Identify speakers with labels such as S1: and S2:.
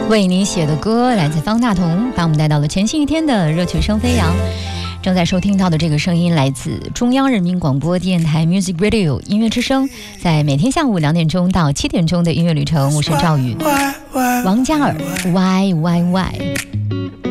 S1: 为你写的歌来自方大同，把我们带到了全新一天的热曲声飞扬。正在收听到的这个声音来自中央人民广播电台 Music Radio 音乐之声，在每天下午2点钟到7点钟的音乐旅程，我是赵宇。王嘉尔 Why Why Why。